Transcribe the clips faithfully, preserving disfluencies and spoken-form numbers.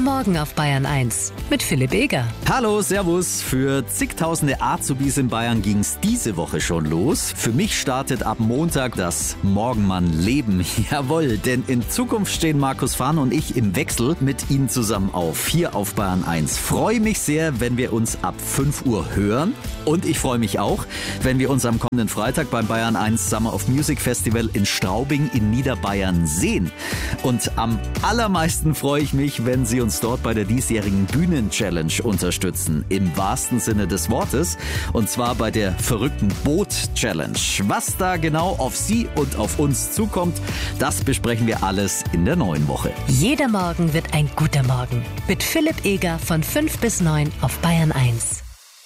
Morgen auf Bayern eins mit Philipp Eger. Hallo, servus. Für zigtausende Azubis in Bayern ging's diese Woche schon los. Für mich startet ab Montag das Morgenmann-Leben. Jawohl, denn in Zukunft stehen Markus Fahn und ich im Wechsel mit Ihnen zusammen auf, hier auf Bayern eins. Freue mich sehr, wenn wir uns ab fünf Uhr hören. Und ich freue mich auch, wenn wir uns am kommenden Freitag beim Bayern eins Summer of Music Festival in Straubing in Niederbayern sehen. Und am allermeisten freue ich mich, wenn Sie uns dort bei der diesjährigen Bühnen-Challenge unterstützen. Im wahrsten Sinne des Wortes. Und zwar bei der verrückten Boot-Challenge. Was da genau auf Sie und auf uns zukommt, das besprechen wir alles in der neuen Woche. Jeder Morgen wird ein guter Morgen. Mit Philipp Eger von fünf bis neun auf Bayern eins.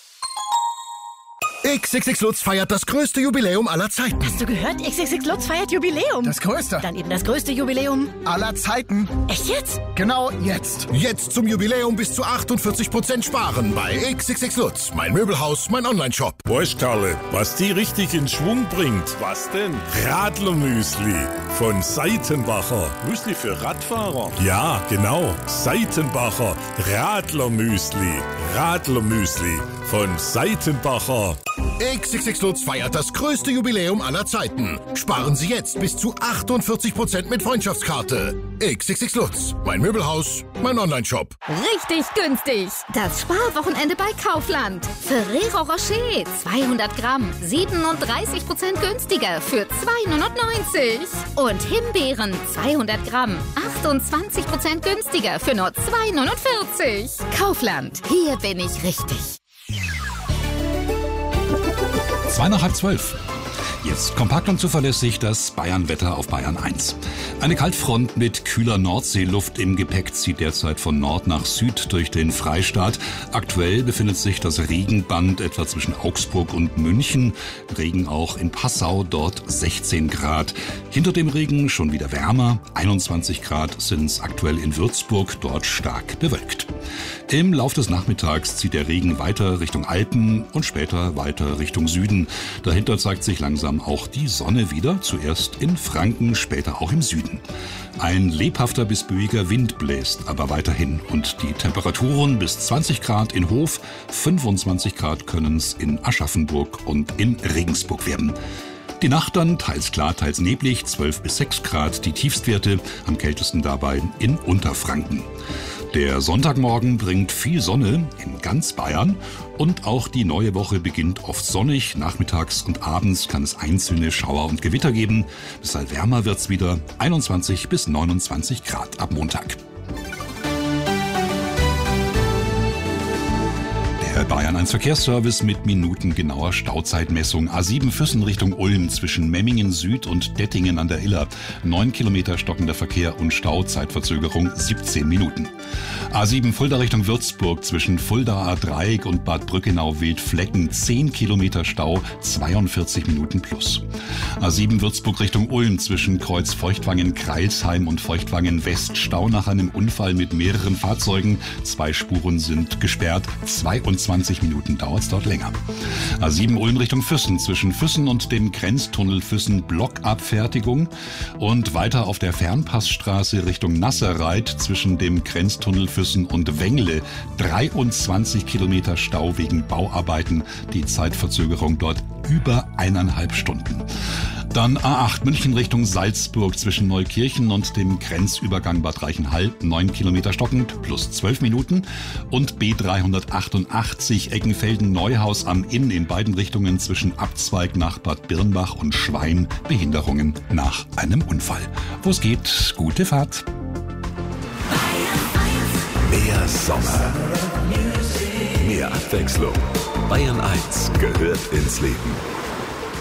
X X X Lutz feiert das größte Jubiläum aller Zeiten. Hast du gehört? X X X Lutz feiert Jubiläum. Das größte. Dann eben das größte Jubiläum aller Zeiten. Echt jetzt? Genau jetzt. Jetzt zum Jubiläum bis zu achtundvierzig Prozent sparen bei X X X Lutz. Mein Möbelhaus, mein Onlineshop. Weißt Karle, was die richtig in Schwung bringt? Was denn? Radlermüsli von Seitenbacher. Müsli für Radfahrer? Ja, genau. Seitenbacher Radlermüsli. Radlermüsli von Seitenbacher. X X X Lutz feiert das größte Jubiläum aller Zeiten. Sparen Sie jetzt bis zu achtundvierzig Prozent mit Freundschaftskarte. X X X Lutz. Mein Möbelhaus, mein Onlineshop. Richtig günstig. Das Sparwochenende bei Kaufland. Ferrero Rocher zweihundert Gramm, siebenunddreißig Prozent günstiger für zwei neunundneunzig. Und Himbeeren zweihundert Gramm, achtundzwanzig Prozent günstiger für nur zwei neunundvierzig. Kaufland. Hier bin ich richtig. Zwei nach halb zwölf. Jetzt kompakt und zuverlässig das Bayern-Wetter auf Bayern eins. Eine Kaltfront mit kühler Nordseeluft im Gepäck zieht derzeit von Nord nach Süd durch den Freistaat. Aktuell befindet sich das Regenband etwa zwischen Augsburg und München. Regen auch in Passau, dort sechzehn Grad. Hinter dem Regen schon wieder wärmer. einundzwanzig Grad sind es aktuell in Würzburg, dort stark bewölkt. Im Lauf des Nachmittags zieht der Regen weiter Richtung Alpen und später weiter Richtung Süden. Dahinter zeigt sich langsam auch die Sonne wieder, zuerst in Franken, später auch im Süden. Ein lebhafter bis böiger Wind bläst aber weiterhin und die Temperaturen bis zwanzig Grad in Hof, fünfundzwanzig Grad können es in Aschaffenburg und in Regensburg werden. Die Nacht dann teils klar, teils neblig, zwölf bis sechs Grad, die Tiefstwerte, am kältesten dabei in Unterfranken. Der Sonntagmorgen bringt viel Sonne in ganz Bayern und auch die neue Woche beginnt oft sonnig. Nachmittags und abends kann es einzelne Schauer und Gewitter geben. Deshalb wärmer wird's wieder, einundzwanzig bis neunundzwanzig Grad ab Montag. Der Bayern eins Verkehrsservice mit minutengenauer Stauzeitmessung. A sieben Füssen Richtung Ulm zwischen Memmingen Süd und Dettingen an der Iller. neun Kilometer stockender Verkehr und Stauzeitverzögerung siebzehn Minuten. A sieben Fulda Richtung Würzburg zwischen Fulda Dreieck und Bad Brückenau-Wildflecken. zehn Kilometer Stau, zweiundvierzig Minuten plus. A sieben Würzburg Richtung Ulm zwischen Kreuz Feuchtwangen-Kreilsheim und Feuchtwangen-West. Stau nach einem Unfall mit mehreren Fahrzeugen. Zwei Spuren sind gesperrt. zweiundzwanzig Minuten dauert es dort länger. A sieben Ulm Richtung Füssen zwischen Füssen und dem Grenztunnel Füssen Blockabfertigung und weiter auf der Fernpassstraße Richtung Nasserreit zwischen dem Grenztunnel Füssen und Wengle. dreiundzwanzig Kilometer Stau wegen Bauarbeiten. Die Zeitverzögerung dort über eineinhalb Stunden. Dann A acht München Richtung Salzburg zwischen Neukirchen und dem Grenzübergang Bad Reichenhall. neun Kilometer stockend plus zwölf Minuten. Und B dreihundertachtundachtzig Eckenfelden-Neuhaus am Inn in beiden Richtungen zwischen Abzweig nach Bad Birnbach und Schwein. Behinderungen nach einem Unfall. Wo es geht, gute Fahrt. Mehr Sommer. Mehr Abwechslung. Bayern eins gehört ins Leben.